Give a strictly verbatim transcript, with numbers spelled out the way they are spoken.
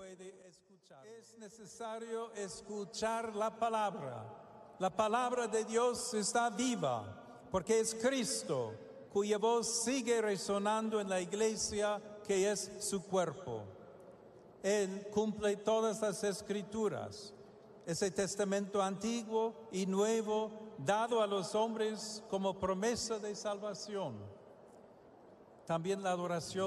puede escuchar. Es necesario escuchar la palabra. La palabra de Dios está viva, porque es Cristo, cuya voz sigue resonando en la iglesia, que es su cuerpo. Él cumple todas las escrituras, ese testamento antiguo y nuevo dado a los hombres como promesa de salvación. También la adoración